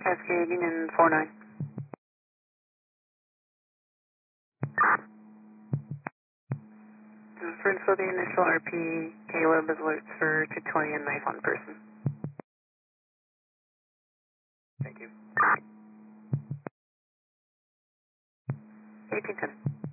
Cascade Union 49. For the initial RP, Caleb is alerts for 220 and knife on person. Thank you. 1810.